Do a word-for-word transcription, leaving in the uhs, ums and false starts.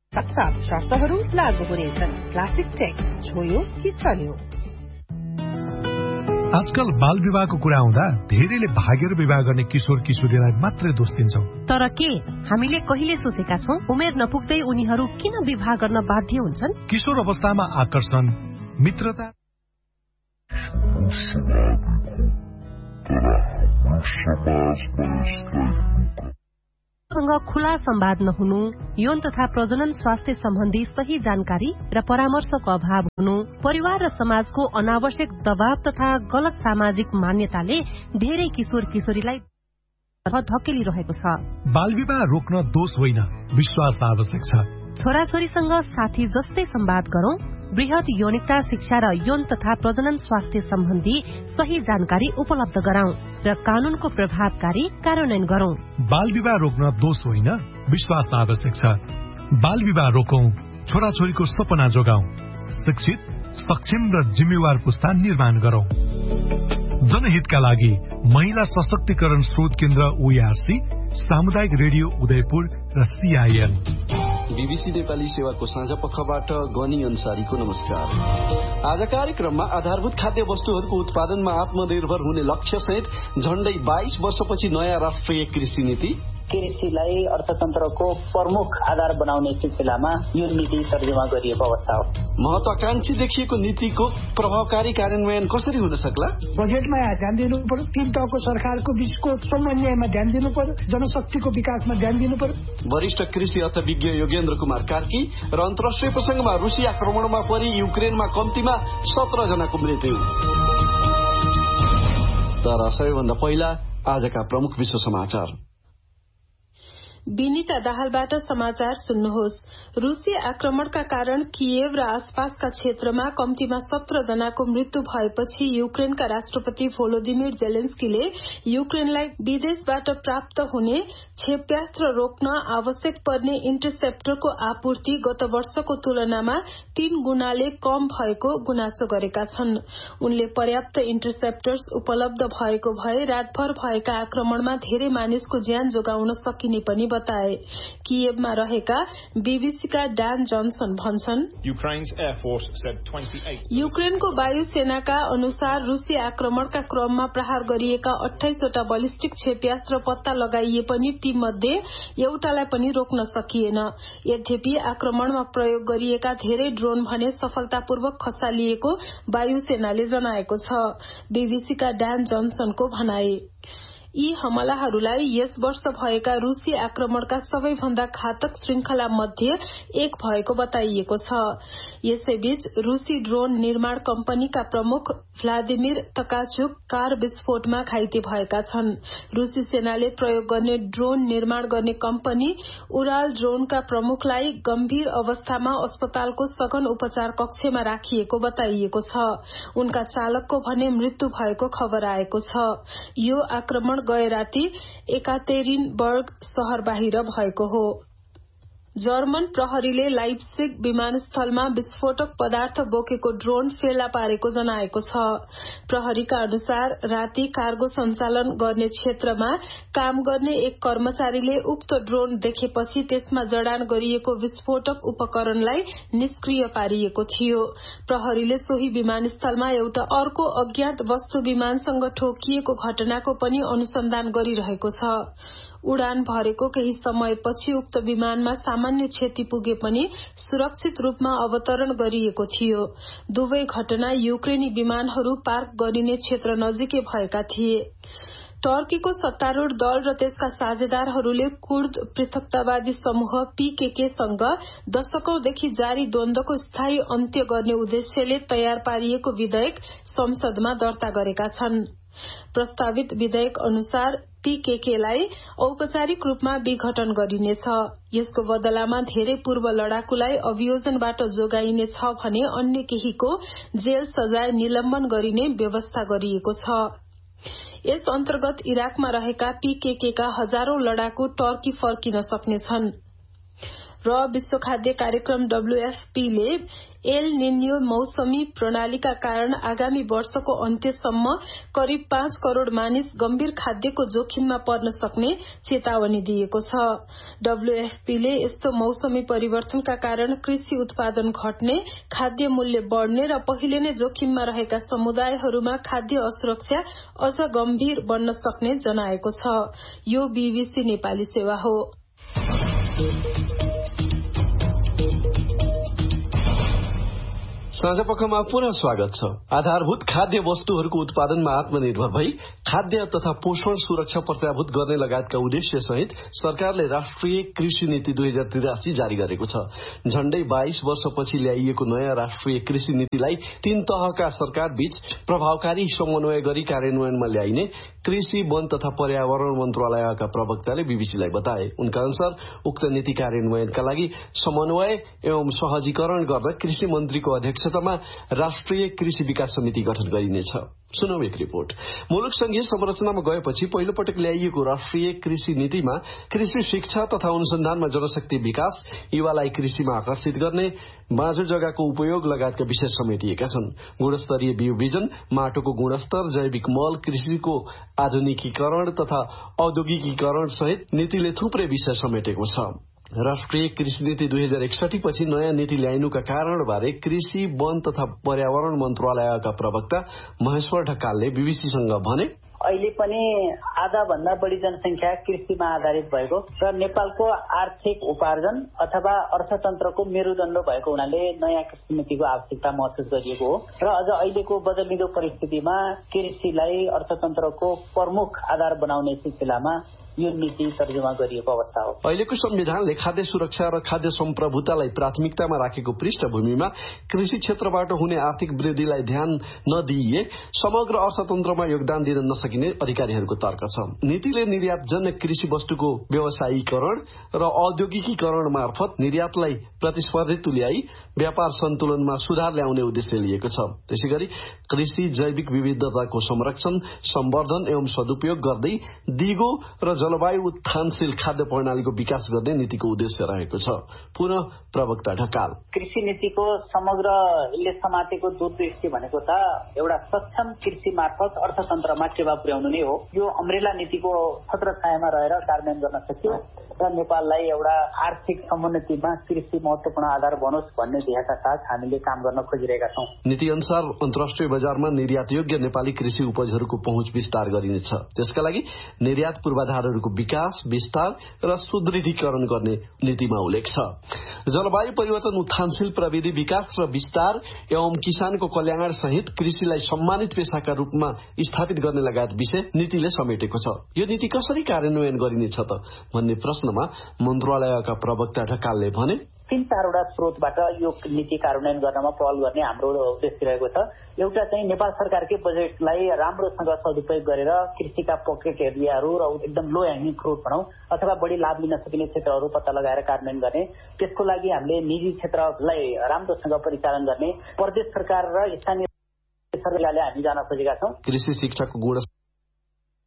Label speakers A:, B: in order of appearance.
A: साफ शर्तहरू लागू हुनेछन्। Plastic check छोयो कि चल्यो।
B: आजकल बाल विवाहको कुरा आउँदा धेरैले भागेर विवाह गर्ने किशोर किशोरीलाई मात्रै दोष दिन्छौं।
A: तर के हामीले कहिले सोचेका छौं उमेर नपुग्दै उनीहरू किन विवाह गर्न बाध्य हुन्छन्?
B: किशोर अवस्थामा आकर्षण, मित्रता
A: सँग खुला संवाद नहुनु, यौन तथा प्रजनन स्वास्थ्य सम्बन्धी सही जानकारी र परामर्शको अभाव हुनु, परिवार र समाजको अनावश्यक दबाव तथा गलत सामाजिक मान्यताले धेरै किशोर किशोरीलाई धकेलिरहेको छ।
B: बाल विवाह रोक्न दोष होइन, विश्वास आवश्यक छ।
A: छोराछोरीसँग साथी जस्तै संवाद गरौं, बृहत यौनिकता शिक्षा र यौन तथा प्रजनन स्वास्थ्य सम्बन्धी सही जानकारी उपलब्ध गराउँ र कानूनको प्रभावकारी कार्यान्वयन गरौं।
B: बाल विवाह रोक्न दोष होइन, विश्वास आवश्यक छ। बाल विवाह रोकौं, छोराछोरीको सपना जोगाउँ, शिक्षित, सक्षम र जिम्मेवार पुस्ता निर्माण गरौं। जनहितका लागि महिला सशक्तिकरण स्रोत केन्द्र ओआरसी, सामुदायिक रेडियो उदयपुर र सीआईएन।
C: बीबीसी नेपाली सेवाको साझा पक्षबाट गनी अन्सारीको नमस्कार। आज कार्यक्रममा आधारभूत खाद्य वस्तुहरूको उत्पादनमा आत्मनिर्भर हुने लक्ष्य सहित झण्डै बाइस वर्षपछि नयाँ राष्ट्रिय कृषि नीति,
D: कृषिलाई अर्थतन्त्रको प्रमुख आधार बनाउने सिलसिलामा यो नीति तर्जुमा गरिएको अवस्था हो।
C: महत्वाकांक्षी देखिएको नीतिको प्रभावकारी कार्यान्वयन कसरी हुन सक्ला?
E: बजेटमा ध्यान दिनु पर्यो, तीन तहको सरकारको बीचको समन्वयमा ध्यान दिनु पर्यो, जनशक्तिको विकासमा ध्यान दिनु पर्यो।
C: वरिष्ठ कृषि अर्थविज्ञ योगेन्द्र कुमार कार्की र अन्तर्राष्ट्रिय प्रसंगमा रुसी आक्रमणमा परि युक्रेनमा कम्तीमा सत्र जनाको मृत्यु। तर सबैभन्दा पहिला आजका प्रमुख विश्व समाचार।
F: विनिता दाहालबाट समाचार सुन्नुहोस्। रुसी आक्रमणका कारण किएभ र आसपासका क्षेत्रमा कम्तीमा सत्र जनाको मृत्यु भएपछि युक्रेनका राष्ट्रपति भोलोदिमिर जेलेन्स्कीले युक्रेनलाई विदेशबाट प्राप्त हुने क्षेप्यास्त्र रोक्न आवश्यक पर्ने इन्टरसेप्टरको आपूर्ति गत वर्षको तुलनामा तीन गुणाले कम भएको गुनासो गरेका छन्। उनले पर्याप्त इन्टरसेप्टर्स उपलब्ध भएको भए रातभर भएका आक्रमणमा धेरै मानिसको ज्यान जोगाउन सकिने पनि बताए। किएभमा रहेका बीबीसीका डान जनसन भन्छन्, युक्रेनको वायुसेनाका अनुसार रुसी आक्रमणका क्रममा प्रहार गरिएका अठाइसवटा बलिस्टिक क्षेप्यास्त्र पत्ता लगाइए पनि ती मध्ये एउटालाई पनि रोक्न सकिएन। यद्यपि आक्रमणमा प्रयोग गरिएका धेरै ड्रोन भने सफलतापूर्वक खसालिएको वायुसेनाले जनाएको छ। बीबीसीका डान जनसनको भनाए, यी हमलाहरूलाई यस वर्ष भएका रुसी आक्रमणका सबैभन्दा घातक श्रृंखला मध्ये एक भएको बताइएको छ। यसैबीच रुसी ड्रोन निर्माण कम्पनीका प्रमुख भ्लादिमिर तकाचुक कार विस्फोटमा घाइते भएका छन्। रुसी सेनाले प्रयोग गर्ने ड्रोन निर्माण गर्ने कम्पनी उराल ड्रोनका प्रमुखलाई गम्भीर अवस्थामा अस्पतालको सघन उपचार कक्षमा राखिएको बताइएको छ। उनका चालकको भने मृत्यु भएको खबर आएको छ। यो आक्रमण गए राति एकातेरिनबर्ग शहर बाहिर भएको हो। जर्मन प्रहरीले लाइप्सिग विमानस्थलमा विस्फोटक पदार्थ बोकेको ड्रोन फेला पारेको जनाएको छ। प्रहरीका अनुसार राति कार्गो सञ्चालन गर्ने क्षेत्रमा काम गर्ने एक कर्मचारीले उक्त ड्रोन देखेपछि त्यसमा जडान गरिएको विस्फोटक उपकरणलाई निष्क्रिय पारिएको थियो। प्रहरीले सोही विमानस्थलमा एउटा अर्को अज्ञात वस्तु विमानसँग ठोकिएको घटनाको पनि अनुसन्धान गरिरहेको छ। उडान भरेको केही समयपछि उक्त विमानमा सामान्य क्षति पुगे पनि सुरक्षित रूपमा अवतरण गरिएको थियो। दुवै घटना युक्रेनी विमानहरू पार्क गरिने क्षेत्र नजिकै भएका थिए। टर्कीको सत्तारूढ़ दल र त्यसका साझेदारहरूले कुर्द पृथकतावादी समूह पीकेकेसँग दशकौंदेखि जारी द्वन्द्वको स्थायी अन्त्य गर्ने उद्देश्यले तयार पारिएको विधेयक संसदमा दर्ता गरेका छन्। प्रस्तावित विधेयक अनुसार पीकेकेलाई औपचारिक रूपमा विघटन गरिनेछ। यसको बदलामा धेरै पूर्व लडाकुलाई अभियोजनबाट जोगाइनेछ भने अन्य केहीको जेल सजाय निलम्बन गरिने व्यवस्था गरिएको छ। यस अन्तर्गत इराकमा रहेका पीकेकेका हजारौं लडाकु टर्की फर्किन सक्नेछन्। र विश्व खाद्य कार्यक्रम डब्ल्यूएफपीले एल निन्यो मौसमी प्रणालीका कारण आगामी वर्षको अन्त्यसम्म करिब पाँच करोड़ मानिस गम्भीर खाद्यको जोखिममा पर्न सक्ने चेतावनी दिएको छ। डब्ल्यूएफपीले यस्तो मौसमी परिवर्तनका कारण कृषि उत्पादन घट्ने, खाद्य मूल्य बढ़ने र पहिले नै जोखिममा रहेका समुदायहरूमा खाद्य असुरक्षा अझ गम्भीर बन्न सक्ने जनाएको छ। यो बीबीसी नेपाली सेवा हो।
C: साँझपखमा पुनः स्वागत छ। आधारभूत खाद्य वस्तुहरूको उत्पादनमा आत्मनिर्भर भई खाद्य तथा पोषण सुरक्षा प्रत्याभूत गर्ने लगायतका उद्देश्य सहित सरकारले राष्ट्रिय कृषि नीति दुई हजार त्रियासी जारी गरेको छ। झण्डै बाइस वर्षपछि ल्याइएको नयाँ राष्ट्रिय कृषि नीतिलाई तीन तहका सरकार बीच प्रभावकारी समन्वय गरी कार्यान्वयनमा ल्याइने कृषि, वन तथा पर्यावरण मन्त्रालयका प्रवक्ताले बीबीसीलाई बताए। उनका अनुसार उक्त नीति कार्यान्वयनका लागि समन्वय एवं सहजीकरण गर्न कृषि मन्त्रीको अध्यक्षतामा राष्ट्रिय कृषि विकास समिति गठन गरिनेछ। सुनौ एक रिपोर्ट। मुलुक संघीय संरचनामा गएपछि पहिलो पटक ल्याइएको राष्ट्रिय कृषि नीतिमा कृषि शिक्षा तथा अनुसन्धानमा जनशक्ति विकास, युवालाई कृषिमा आकर्षित गर्ने, बाँझो जग्गाको उपयोग लगायतका विषय समेटिएका छन्। गुणस्तरीय बिउ बिजन, माटोको गुणस्तर, जैविक मल, कृषिको आधुनिकीकरण तथा औद्योगिकीकरण सहित नीतिले थुप्रै विषय समेटेको छ। राष्ट्रिय कृषि नीति दुई हजार एकसठी पछि नयाँ नीति ल्याइनुका कारणबारे कृषि, वन तथा पर्यावरण मन्त्रालयका प्रवक्ता महेश्वर ढकालले बीबीसीसँग भने,
D: अहिले पनि आधा भन्दा बढी जनसंख्या कृषिमा आधारित भएको र नेपालको आर्थिक उपार्जन अथवा अर्थतन्त्रको मेरुदण्ड भएको हुनाले नयाँ कृषि नीतिको आवश्यकता महसुस गरिएको हो र अझ अहिलेको बदलिँदो परिस्थितिमा कृषिलाई अर्थतन्त्रको प्रमुख आधार बनाउने सिलसिलामा यो नीति तर्जुमा गरिएको अवस्था हो।
C: अहिलेको संविधानले खाद्य सुरक्षा र खाद्य सम्प्रभुतालाई प्राथमिकतामा राखेको पृष्ठभूमिमा कृषि क्षेत्रबाट हुने आर्थिक वृद्धिलाई ध्यान नदिए समग्र अर्थतन्त्रमा योगदान दिन नसकिने अधिकारीहरूको तर्क छ। नीतिले निर्यातजन्य कृषि वस्तुको व्यवसायीकरण र औद्योगिकीकरण मार्फत निर्यातलाई प्रतिस्पर्धी तुल्याई व्यापार सन्तुलनमा सुधार ल्याउने उद्देश्य लिएको छ। त्यसैगरी कृषि, जैविक विविधताको संरक्षण, सम्वर्धन एवं सदुपयोग गर्दै दिगो र जलवायु उत्थानशील खाद्य प्रणालीको विकास गर्ने नीतिको उद्देश्य रहेको छ। पुनः प्रवक्ता ढकाल,
D: कृषि नीतिको समग्रले समातेको दूरदृष्टि भनेको त एउटा सक्षम कृषि मार्फत अर्थतन्त्रमा टेवा पुर्याउनु नै हो। यो अम्ब्रेला नीतिको छत्रछायामा रहेर कार्यान्वयन गर्न सकियो र नेपाललाई एउटा आर्थिक समुन्नतिमा कृषि महत्वपूर्ण आधार बनोस् भन्ने ध्येयका साथ हामीले काम गर्न खोजिरहेका छौं।
C: नीति अनुसार अन्तर्राष्ट्रिय बजारमा निर्यात योग्य नेपाली कृषि उपजहरूको पहुँच विस्तार गरिनेछ। त्यसका लागि निर्यात पूर्वाधारहरूको विकास, विस्तार र सुदृढीकरण गर्ने नीतिमा उल्लेख छ। जलवायु परिवर्तन, उत्थानशील प्रविधि विकास र विस्तार एवं किसानको कल्याण सहित कृषिलाई सम्मानित पेशाका रूपमा स्थापित गर्ने लगायत विषय नीतिले समेटेको छ। यो नीति कसरी कार्यान्वयन गरिनेछ त भन्ने प्रश्नमा मन्त्रालयका प्रवक्ता ढकालले भने,
D: तीन चारवटा स्रोतबाट यो नीति कार्यान्वयन गर्नमा पहल गर्ने हाम्रो उद्देश्य रहेको छ। एउटा चाहिँ नेपाल सरकारकै बजेटलाई राम्रोसँग सदुपयोग गरेर कृषिका पकेट एरियाहरू र एकदम लो ह्याङ्गिङ फ्रुट भनौँ अथवा बढी लाभ लिन सकिने क्षेत्रहरू पत्ता लगाएर कार्यान्वयन गर्ने। त्यसको लागि हामीले निजी क्षेत्रलाई राम्रोसँग परिचालन गर्ने प्रदेश सरकार र स्थानीय सरकारले हामी जान खोजेका छौँ।
C: कृषि शिक्षाको गुण